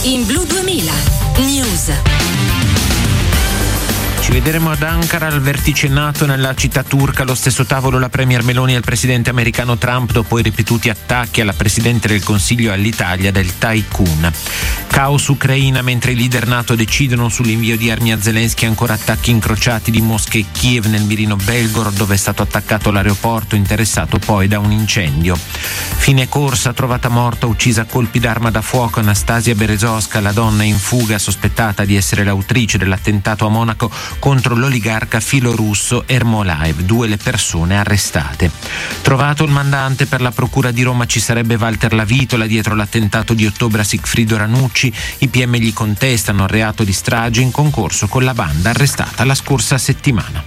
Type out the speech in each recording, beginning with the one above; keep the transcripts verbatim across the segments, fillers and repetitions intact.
in Blu duemila News. Ci vedremo ad Ankara al vertice NATO nella città turca, allo stesso tavolo la premier Meloni e il presidente americano Trump dopo i ripetuti attacchi alla presidente del Consiglio e all'Italia del Tycoon. Caos Ucraina mentre i leader NATO decidono sull'invio di armi a Zelensky, ancora attacchi incrociati di Mosca e Kiev nel mirino Belgorod dove è stato attaccato l'aeroporto interessato poi da un incendio. Fine corsa, trovata morta uccisa a colpi d'arma da fuoco Anastasia Berezovska, la donna in fuga sospettata di essere l'autrice dell'attentato a Monaco contro l'oligarca filorusso Ermolaev, due le persone arrestate. Trovato il mandante, per la procura di Roma ci sarebbe Walter Lavitola dietro l'attentato di ottobre a Sigfrido Ranucci, i P M gli contestano il reato di strage in concorso con la banda arrestata la scorsa settimana.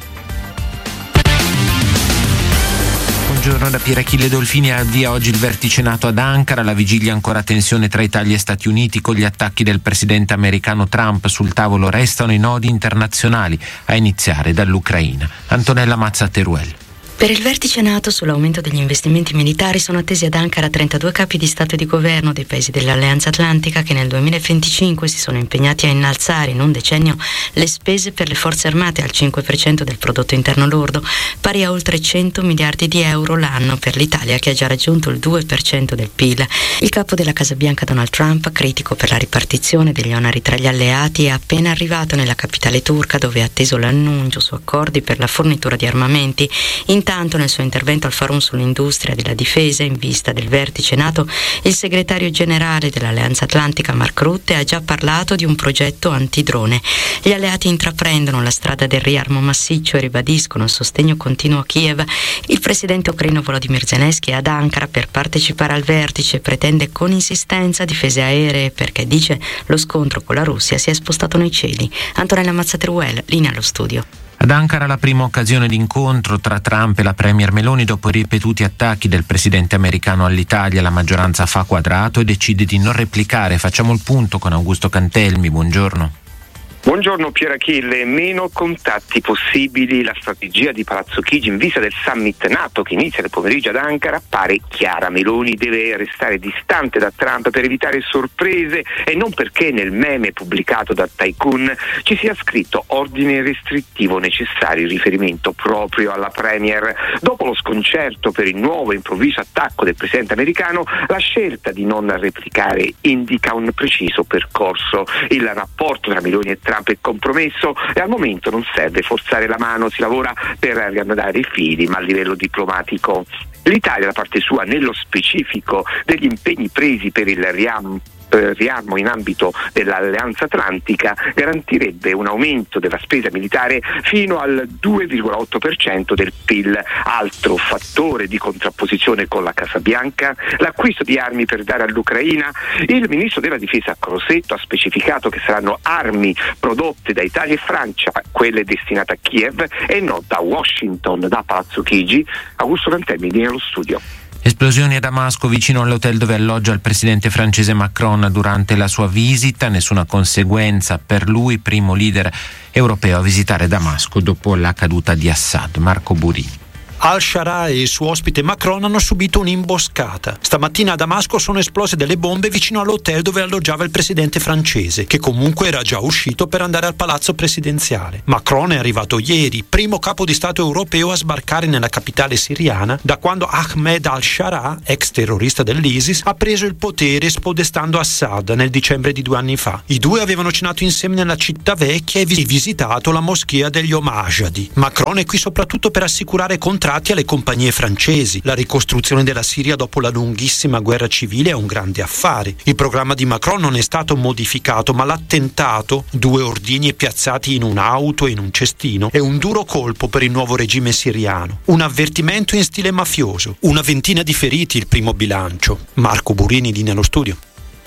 Buongiorno da Pier Achille Dolfini. Avvia oggi il vertice NATO ad Ankara, la vigilia ancora tensione tra Italia e Stati Uniti con gli attacchi del presidente americano Trump. Sul tavolo restano i nodi internazionali, a iniziare dall'Ucraina. Antonella Mazza Teruel. Per il vertice NATO sull'aumento degli investimenti militari sono attesi ad Ankara trentadue capi di Stato e di Governo dei paesi dell'Alleanza Atlantica che nel duemilaventicinque si sono impegnati a innalzare in un decennio le spese per le forze armate al cinque per cento del prodotto interno lordo, pari a oltre cento miliardi di euro l'anno per l'Italia che ha già raggiunto il due per cento del P I L. Il capo della Casa Bianca Donald Trump, critico per la ripartizione degli oneri tra gli alleati, è appena arrivato nella capitale turca dove ha atteso l'annuncio su accordi per la fornitura di armamenti. Intanto nel suo intervento al Forum sull'industria della difesa in vista del vertice NATO, il segretario generale dell'Alleanza Atlantica Mark Rutte ha già parlato di un progetto antidrone. Gli alleati intraprendono la strada del riarmo massiccio e ribadiscono il sostegno continuo a Kiev. Il presidente ucraino Volodymyr Zelensky è ad Ankara per partecipare al vertice e pretende con insistenza difese aeree perché dice lo scontro con la Russia si è spostato nei cieli. Antonella Mazzateruel, linea allo studio. Ad Ankara la prima occasione d'incontro tra Trump e la premier Meloni dopo i ripetuti attacchi del presidente americano all'Italia. La maggioranza fa quadrato e decide di non replicare. Facciamo il punto con Augusto Cantelmi, buongiorno. Buongiorno Pier Achille, meno contatti possibili, la strategia di Palazzo Chigi in vista del summit NATO che inizia nel pomeriggio ad Ankara pare chiara. Meloni deve restare distante da Trump per evitare sorprese e non perché nel meme pubblicato da Tycoon ci sia scritto ordine restrittivo necessario in riferimento proprio alla premier. Dopo lo sconcerto per il nuovo improvviso attacco del presidente americano, la scelta di non replicare indica un preciso percorso. Il rapporto tra Meloni e Trump è compromesso e al momento non serve forzare la mano, si lavora per riannodare i fili, ma a livello diplomatico. L'Italia da parte sua, nello specifico degli impegni presi per il riam riarmo in ambito dell'Alleanza Atlantica, garantirebbe un aumento della spesa militare fino al due virgola otto per cento del P I L. Altro fattore di contrapposizione con la Casa Bianca, l'acquisto di armi per dare all'Ucraina. Il ministro della difesa Crosetto ha specificato che saranno armi prodotte da Italia e Francia, quelle destinate a Kiev e non da Washington, da Palazzo Chigi. Augusto Cantelmi, linea allo studio. Esplosioni a Damasco vicino all'hotel dove alloggia il presidente francese Macron durante la sua visita, nessuna conseguenza per lui, primo leader europeo a visitare Damasco dopo la caduta di Assad. Marco Burini. Al-Sharaa e il suo ospite Macron hanno subito un'imboscata. Stamattina a Damasco sono esplose delle bombe vicino all'hotel dove alloggiava il presidente francese, che comunque era già uscito per andare al palazzo presidenziale. Macron è arrivato ieri, primo capo di Stato europeo a sbarcare nella capitale siriana da quando Ahmed al-Sharaa, ex terrorista dell'ISIS, ha preso il potere spodestando Assad nel dicembre di due anni fa. I due avevano cenato insieme nella città vecchia e visitato la moschea degli Omajadi. Macron è qui soprattutto per assicurare contratti alle compagnie francesi. La ricostruzione della Siria dopo la lunghissima guerra civile è un grande affare. Il programma di Macron non è stato modificato, ma l'attentato, due ordigni piazzati in un'auto e in un cestino, è un duro colpo per il nuovo regime siriano. Un avvertimento in stile mafioso. Una ventina di feriti, il primo bilancio. Marco Burini, linea allo studio.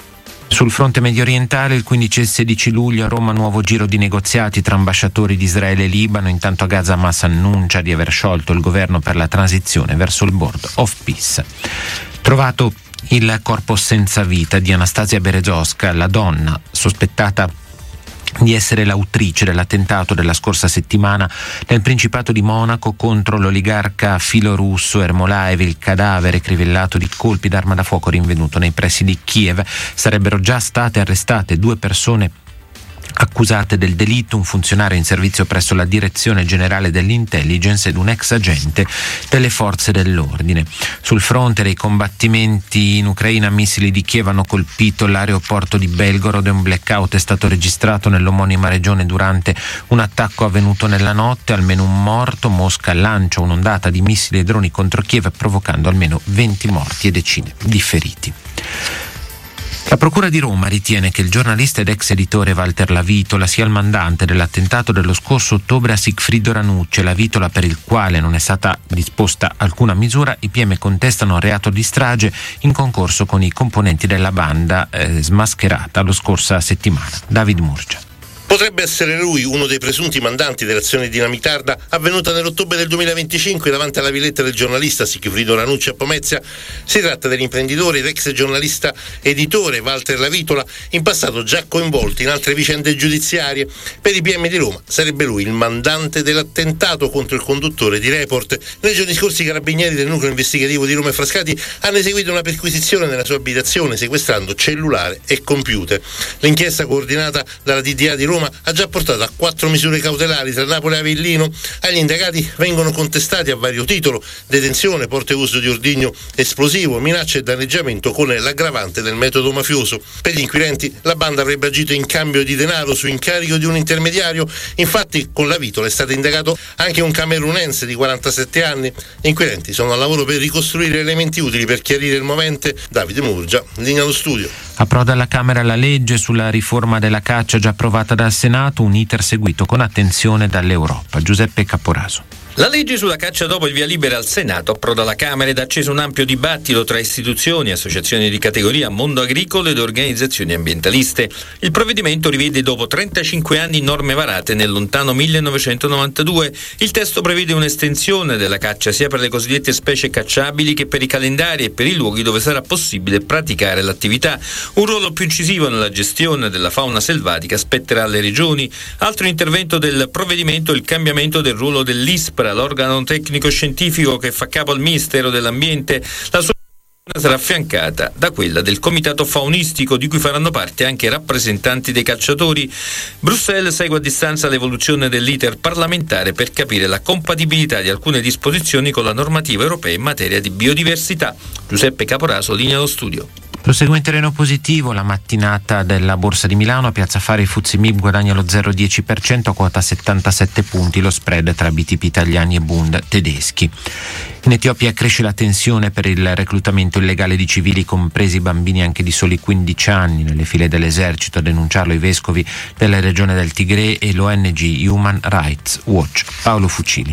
Sul fronte medio orientale il quindici e sedici luglio a Roma nuovo giro di negoziati tra ambasciatori di Israele e Libano. Intanto a Gaza Hamas annuncia di aver sciolto il governo per la transizione verso il Board of Peace. Trovato il corpo senza vita di Anastasia Berezovska, la donna sospettata di essere l'autrice dell'attentato della scorsa settimana nel Principato di Monaco contro l'oligarca filorusso Ermolaev. Il cadavere crivellato di colpi d'arma da fuoco rinvenuto nei pressi di Kiev. Sarebbero già state arrestate due persone accusate del delitto, un funzionario in servizio presso la Direzione Generale dell'Intelligence ed un ex agente delle forze dell'ordine. Sul fronte dei combattimenti in Ucraina, missili di Kiev hanno colpito l'aeroporto di Belgorod e un blackout è stato registrato nell'omonima regione durante un attacco avvenuto nella notte. Almeno un morto. Mosca lancia un'ondata di missili e droni contro Kiev, provocando almeno venti morti e decine di feriti. La Procura di Roma ritiene che il giornalista ed ex editore Walter Lavitola sia il mandante dell'attentato dello scorso ottobre a Sigfrido Ranucci. Lavitola, per il quale non è stata disposta alcuna misura. I P M contestano reato di strage in concorso con i componenti della banda eh, smascherata lo scorsa settimana. David Murgia. Potrebbe essere lui uno dei presunti mandanti dell'azione dinamitarda avvenuta nell'ottobre del duemilaventicinque davanti alla villetta del giornalista Sigfrido Ranucci a Pomezia. Si tratta dell'imprenditore ed ex giornalista editore Walter Lavitola, in passato già coinvolto in altre vicende giudiziarie. Per i P M di Roma sarebbe lui il mandante dell'attentato contro il conduttore di Report. Nei giorni scorsi i carabinieri del nucleo investigativo di Roma e Frascati hanno eseguito una perquisizione nella sua abitazione, sequestrando cellulare e computer. L'inchiesta, coordinata dalla D D A di Roma, ha già portato a quattro misure cautelari tra Napoli e Avellino. Agli indagati vengono contestati a vario titolo detenzione, porto e uso di ordigno esplosivo, minaccia e danneggiamento con l'aggravante del metodo mafioso. Per gli inquirenti la banda avrebbe agito in cambio di denaro su incarico di un intermediario. Infatti con Lavitola è stato indagato anche un camerunense di quarantasette anni. Gli inquirenti sono al lavoro per ricostruire elementi utili per chiarire il movente. Davide Murgia, linea allo studio. Approda alla Camera la legge sulla riforma della caccia già approvata dal Senato, un iter seguito con attenzione dall'Europa. Giuseppe Caporaso. La legge sulla caccia dopo il via libera al Senato approda alla Camera ed ha acceso un ampio dibattito tra istituzioni, associazioni di categoria, mondo agricolo ed organizzazioni ambientaliste. Il provvedimento rivede dopo trentacinque anni norme varate nel lontano millenovecentonovantadue. Il testo prevede un'estensione della caccia sia per le cosiddette specie cacciabili che per i calendari e per i luoghi dove sarà possibile praticare l'attività. Un ruolo più incisivo nella gestione della fauna selvatica spetterà alle regioni. Altro intervento del provvedimento è il cambiamento del ruolo dell'ISPRA, l'organo tecnico-scientifico che fa capo al Ministero dell'Ambiente. La sua sarà affiancata da quella del Comitato Faunistico, di cui faranno parte anche rappresentanti dei cacciatori. Bruxelles segue a distanza l'evoluzione dell'iter parlamentare per capire la compatibilità di alcune disposizioni con la normativa europea in materia di biodiversità. Giuseppe Caporaso, linea allo studio. Prosegue in terreno positivo la mattinata della Borsa di Milano. A Piazza Affari Fuzzi Mib guadagna lo zero virgola dieci per cento a quota settantasette punti, lo spread tra B T P italiani e Bund tedeschi. In Etiopia cresce la tensione per il reclutamento illegale di civili, compresi bambini anche di soli quindici anni, nelle file dell'esercito. A denunciarlo i vescovi della regione del Tigray e l'O N G Human Rights Watch. Paolo Fucili.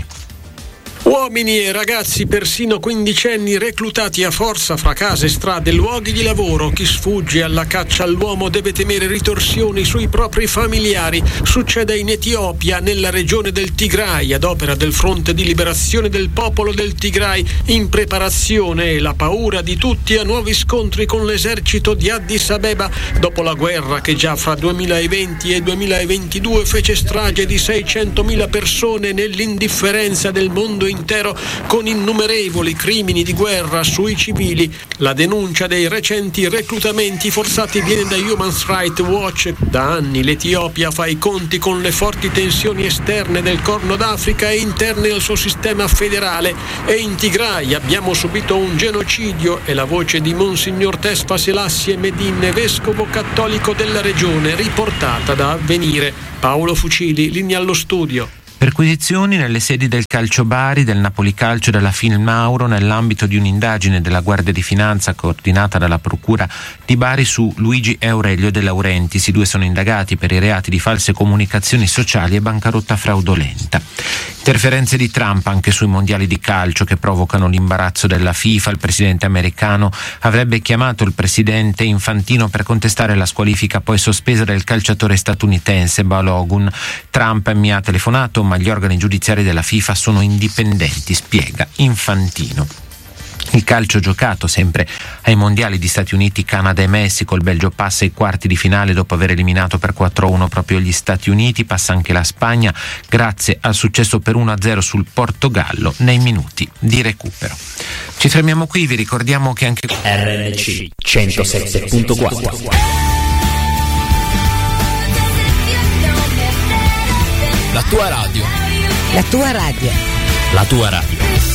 Uomini e ragazzi persino quindicenni reclutati a forza fra case, strade, luoghi di lavoro. Chi sfugge alla caccia all'uomo deve temere ritorsioni sui propri familiari. Succede in Etiopia, nella regione del Tigray, ad opera del Fronte di Liberazione del Popolo del Tigray. In preparazione e la paura di tutti a nuovi scontri con l'esercito di Addis Abeba, dopo la guerra che già fra duemilaventi e duemilaventidue fece strage di seicentomila persone nell'indifferenza del mondo intero, con innumerevoli crimini di guerra sui civili. La denuncia dei recenti reclutamenti forzati viene da Human Rights Watch. Da anni l'Etiopia fa i conti con le forti tensioni esterne del Corno d'Africa e interne al suo sistema federale. E in Tigray abbiamo subito un genocidio, è la voce di Monsignor Tesfa Selassie Medine, vescovo cattolico della regione, riportata da Avvenire. Paolo Fucili, linea allo studio. Perquisizioni nelle sedi del Calcio Bari, del Napoli Calcio e della Finmauro nell'ambito di un'indagine della Guardia di Finanza coordinata dalla Procura di Bari su Luigi e Aurelio De Laurentiis. I due sono indagati per i reati di false comunicazioni sociali e bancarotta fraudolenta. Interferenze di Trump anche sui mondiali di calcio che provocano l'imbarazzo della FIFA. Il presidente americano avrebbe chiamato il presidente Infantino per contestare la squalifica poi sospesa del calciatore statunitense Balogun. Trump mi ha telefonato, ma gli organi giudiziari della FIFA sono indipendenti, spiega Infantino. Il calcio giocato sempre ai mondiali di Stati Uniti, Canada e Messico. Il Belgio passa ai quarti di finale dopo aver eliminato per quattro a uno proprio gli Stati Uniti. Passa anche la Spagna grazie al successo per uno a zero sul Portogallo nei minuti di recupero. Ci fermiamo qui, vi ricordiamo che anche R N C centosette virgola quattro. La tua radio. La tua radio. La tua radio.